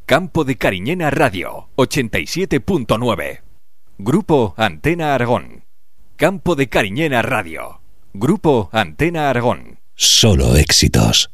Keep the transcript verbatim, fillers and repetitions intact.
Campo de Cariñena Radio, ochenta y siete punto nueve. Grupo Antena Aragón. Campo de Cariñena Radio. Grupo Antena Aragón. Solo éxitos.